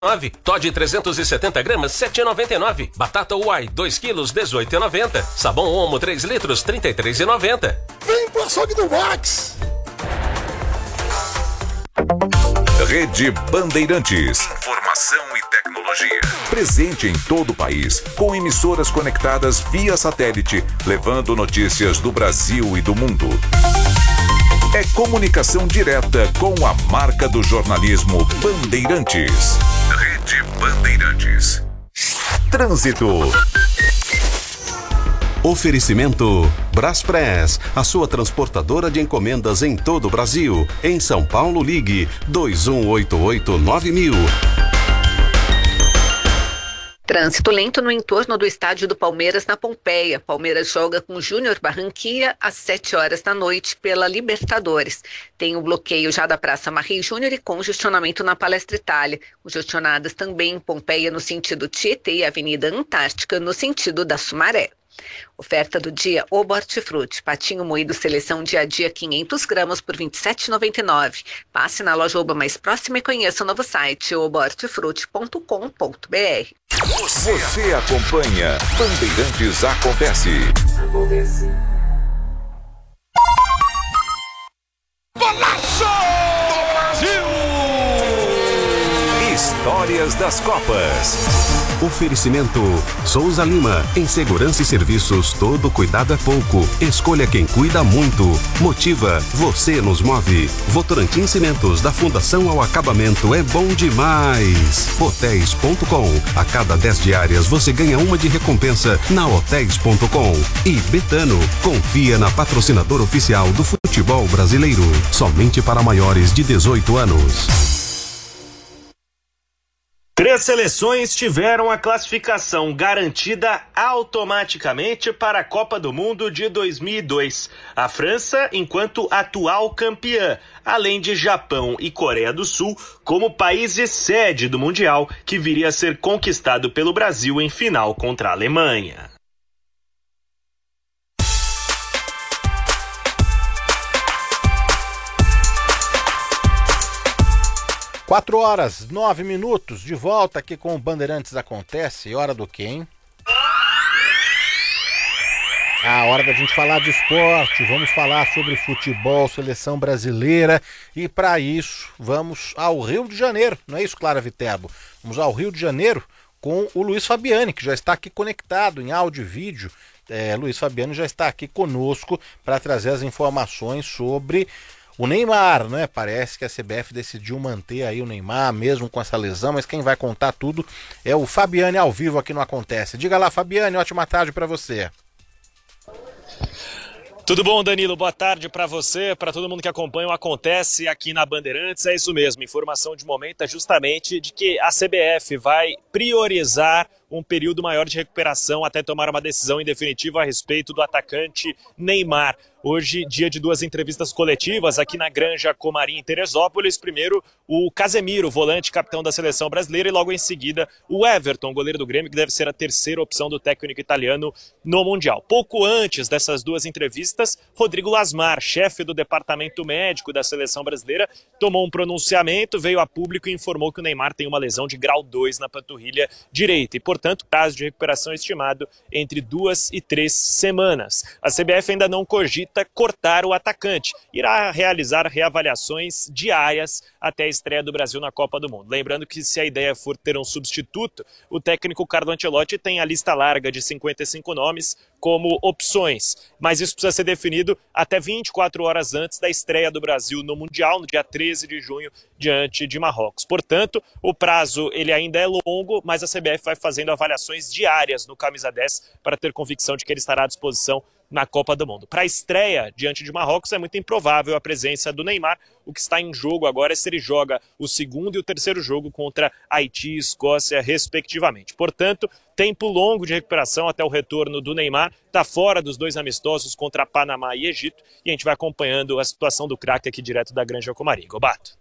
Toddy 370 gramas, 7,99. Batata Uai, 2 quilos, 18,90. Sabão Omo, 3 litros, 33,90. Vem pro açougue do Max! Rede Bandeirantes. Informação e tecnologia. Presente em todo o país, com emissoras conectadas via satélite, levando notícias do Brasil e do mundo. É comunicação direta com a marca do jornalismo Bandeirantes. Rede Bandeirantes. Trânsito. Oferecimento Braspress, a sua transportadora de encomendas em todo o Brasil. Em São Paulo, ligue 2188-9000. Trânsito lento no entorno do estádio do Palmeiras, na Pompeia. Palmeiras joga com Júnior Barranquilla às 7 horas da noite pela Libertadores. Tem o bloqueio já da Praça Marri Júnior e congestionamento na Palestra Itália. Congestionadas também em Pompeia no sentido Tietê e Avenida Antártica no sentido da Sumaré. Oferta do dia Oba Hortifruti, patinho moído seleção dia a dia 500 gramas por R$ 27,99. Passe na loja Oba mais próxima e conheça o novo site obahortifruti.com.br. Você acompanha Bandeirantes Acontece. Golaço do Brasil! Histórias das Copas. Oferecimento Souza Lima, em segurança e serviços, todo cuidado é pouco. Escolha quem cuida muito. Motiva, você nos move. Votorantim Cimentos, da fundação ao acabamento, é bom demais. Hotéis.com, a cada 10 diárias você ganha uma de recompensa na Hotéis.com. E Betano, confia na patrocinadora oficial do futebol brasileiro, somente para maiores de 18 anos. 3 seleções tiveram a classificação garantida automaticamente para a Copa do Mundo de 2002. A França, enquanto atual campeã, além de Japão e Coreia do Sul, como países sede do Mundial, que viria a ser conquistado pelo Brasil em final contra a Alemanha. Quatro horas, 9 minutos, de volta aqui com o Bandeirantes Acontece. Hora do quê, hein? Hora da gente falar de esporte, vamos falar sobre futebol, seleção brasileira, e para isso vamos ao Rio de Janeiro, não é isso, Clara Viterbo? Vamos ao Rio de Janeiro com o Luiz Fabiani, que já está aqui conectado em áudio e vídeo. Luiz Fabiani já está aqui conosco para trazer as informações sobre o Neymar, né? Parece que a CBF decidiu manter aí o Neymar, mesmo com essa lesão, mas quem vai contar tudo é o Fabiani ao vivo aqui no Acontece. Diga lá, Fabiani, ótima tarde para você. Tudo bom, Danilo? Boa tarde para você, para todo mundo que acompanha o Acontece aqui na Bandeirantes. É isso mesmo, informação de momento é justamente de que a CBF vai priorizar um período maior de recuperação até tomar uma decisão em definitivo a respeito do atacante Neymar. Hoje, dia de 2 entrevistas coletivas aqui na Granja Comarim, em Teresópolis. Primeiro, o Casemiro, volante capitão da seleção brasileira, e logo em seguida o Everton, goleiro do Grêmio, que deve ser a terceira opção do técnico italiano no Mundial. Pouco antes dessas 2 entrevistas, Rodrigo Lasmar, chefe do departamento médico da seleção brasileira, tomou um pronunciamento, veio a público e informou que o Neymar tem uma lesão de grau 2 na panturrilha direita e, portanto, prazo de recuperação estimado entre 2 e 3 semanas. A CBF ainda não cogita cortar o atacante. Irá realizar reavaliações diárias até a estreia do Brasil na Copa do Mundo. Lembrando que, se a ideia for ter um substituto, o técnico Carlo Ancelotti tem a lista larga de 55 nomes como opções, mas isso precisa ser definido até 24 horas antes da estreia do Brasil no Mundial, no dia 13 de junho, diante de Marrocos. Portanto, o prazo ele ainda é longo, mas a CBF vai fazendo avaliações diárias no camisa 10 para ter convicção de que ele estará à disposição na Copa do Mundo. Para a estreia diante de Marrocos é muito improvável a presença do Neymar. O que está em jogo agora é se ele joga o segundo e o terceiro jogo contra Haiti e Escócia, respectivamente. Portanto, tempo longo de recuperação até o retorno do Neymar. Está fora dos 2 amistosos contra Panamá e Egito. E a gente vai acompanhando a situação do craque aqui direto da Granja Comarim. Gobato.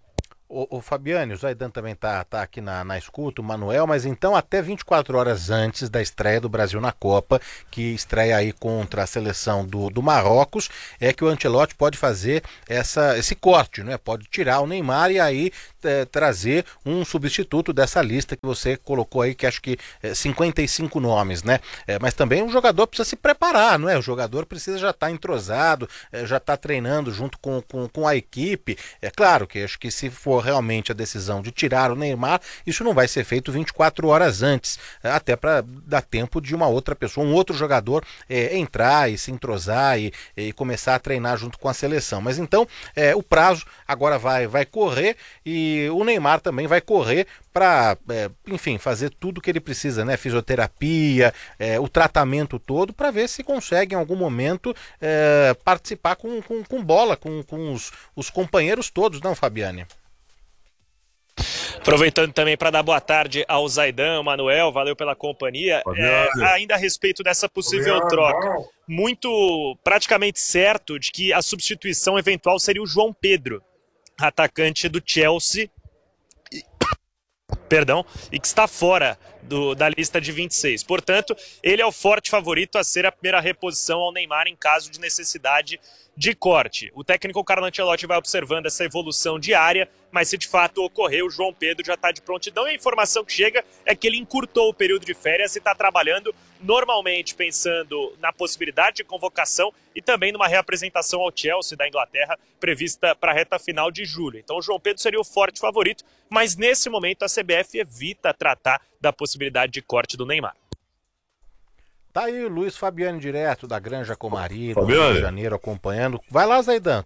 O Fabiane, o Zaidan também tá aqui na escuta, o Manuel, mas então até 24 horas antes da estreia do Brasil na Copa, que estreia aí contra a seleção do Marrocos, é que o Ancelotti pode fazer esse corte, né? Pode tirar o Neymar e aí trazer um substituto dessa lista que você colocou aí, que acho que 55 nomes, né? Mas também o jogador precisa se preparar, não é? O jogador precisa já estar entrosado, já estar treinando junto com a equipe. É claro que acho que se for realmente a decisão de tirar o Neymar, isso não vai ser feito 24 horas antes, até para dar tempo de uma outra pessoa, um outro jogador entrar e se entrosar e começar a treinar junto com a seleção. Mas então o prazo agora vai correr e o Neymar também vai correr para, enfim, fazer tudo que ele precisa, né? Fisioterapia, o tratamento todo, para ver se consegue em algum momento participar com bola, com os companheiros todos, não, Fabiane? Aproveitando também para dar boa tarde ao Zaidan, ao Manuel, valeu pela companhia. Ainda a respeito dessa possível troca, muito praticamente certo de que a substituição eventual seria o João Pedro, atacante do Chelsea, e que está fora da lista de 26. Portanto, ele é o forte favorito a ser a primeira reposição ao Neymar em caso de necessidade de corte. O técnico Carlo Ancelotti vai observando essa evolução diária, mas se de fato ocorrer, o João Pedro já está de prontidão e a informação que chega é que ele encurtou o período de férias e está trabalhando normalmente, pensando na possibilidade de convocação e também numa reapresentação ao Chelsea da Inglaterra prevista para a reta final de julho. Então o João Pedro seria o forte favorito, mas nesse momento a CBF evita tratar da possibilidade de corte do Neymar. Tá aí o Luiz Fabiane, direto da Granja Comari, do Rio de Janeiro, acompanhando. Vai lá, Zaidan.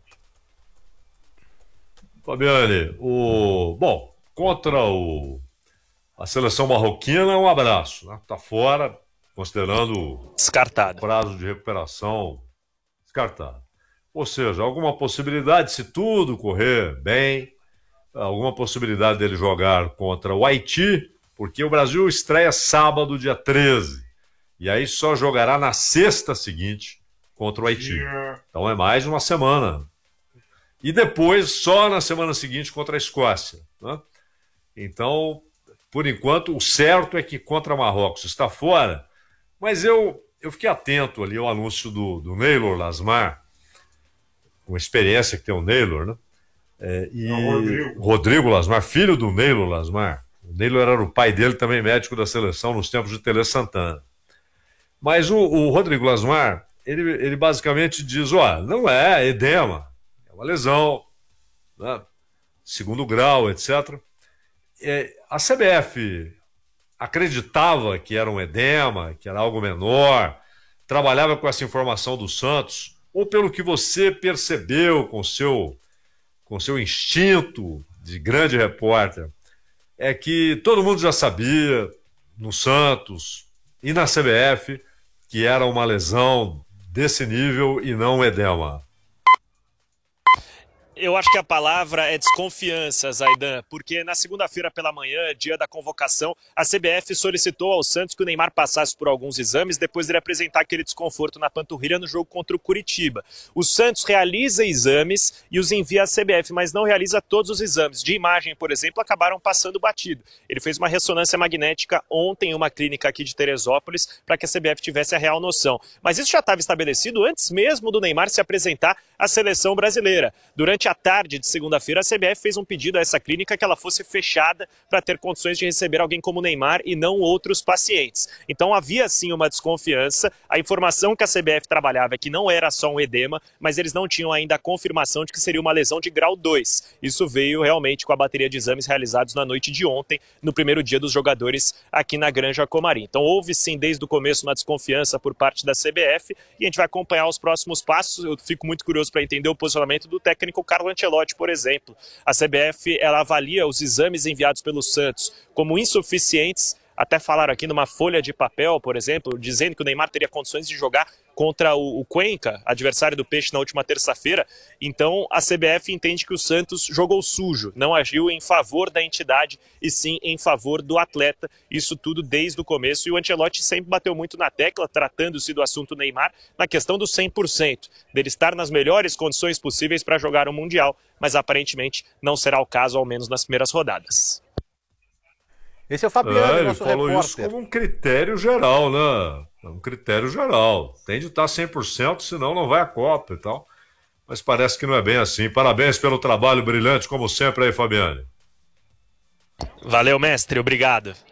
Fabiane, contra a seleção marroquina, um abraço, né? Tá fora, considerando descartado. O prazo de recuperação descartado. Ou seja, alguma possibilidade, se tudo correr bem, alguma possibilidade dele jogar contra o Haiti, porque o Brasil estreia sábado, dia 13. E aí só jogará na sexta seguinte contra o Haiti. Então é mais uma semana. E depois só na semana seguinte contra a Escócia, né? Então, por enquanto, o certo é que contra Marrocos está fora. Mas eu fiquei atento ali ao anúncio do Neylor Lasmar, com a experiência que tem o Neylor, né? Rodrigo Lasmar, filho do Neylor Lasmar. O Neylor era o pai dele, também médico da seleção nos tempos de Tele Santana. Mas o Rodrigo Lasmar, ele basicamente diz, não é edema, é uma lesão, né, segundo grau, etc. A CBF acreditava que era um edema, que era algo menor, trabalhava com essa informação do Santos, ou pelo que você percebeu com seu instinto de grande repórter, é que todo mundo já sabia, no Santos e na CBF, que era uma lesão desse nível e não um edema. Eu acho que a palavra é desconfiança, Zaidan, porque na segunda-feira pela manhã, dia da convocação, a CBF solicitou ao Santos que o Neymar passasse por alguns exames depois dele apresentar aquele desconforto na panturrilha no jogo contra o Curitiba. O Santos realiza exames e os envia à CBF, mas não realiza todos os exames. De imagem, por exemplo, acabaram passando batido. Ele fez uma ressonância magnética ontem em uma clínica aqui de Teresópolis para que a CBF tivesse a real noção. Mas isso já estava estabelecido antes mesmo do Neymar se apresentar à seleção brasileira. Durante a tarde de segunda-feira, a CBF fez um pedido a essa clínica que ela fosse fechada para ter condições de receber alguém como Neymar e não outros pacientes. Então havia sim uma desconfiança. A informação que a CBF trabalhava é que não era só um edema, mas eles não tinham ainda a confirmação de que seria uma lesão de grau 2. Isso veio realmente com a bateria de exames realizados na noite de ontem, no primeiro dia dos jogadores aqui na Granja Comari. Então houve sim desde o começo uma desconfiança por parte da CBF e a gente vai acompanhar os próximos passos. Eu fico muito curioso para entender o posicionamento do técnico Carlo Ancelotti, por exemplo. A CBF ela avalia os exames enviados pelo Santos como insuficientes. Até falaram aqui numa folha de papel, por exemplo, dizendo que o Neymar teria condições de jogar contra o Cuenca, adversário do Peixe na última terça-feira. Então a CBF entende que o Santos jogou sujo, não agiu em favor da entidade e sim em favor do atleta. Isso tudo desde o começo, e o Ancelotti sempre bateu muito na tecla, tratando-se do assunto Neymar, na questão do 100%, dele estar nas melhores condições possíveis para jogar o Mundial, mas aparentemente não será o caso, ao menos nas primeiras rodadas. Esse é o Fabiano, ele nosso falou repórter. isso como um critério geral, né? Um critério geral. Tem de estar 100%, senão não vai à Copa e tal. Mas parece que não é bem assim. Parabéns pelo trabalho brilhante, como sempre aí, Fabiane. Valeu, mestre. Obrigado.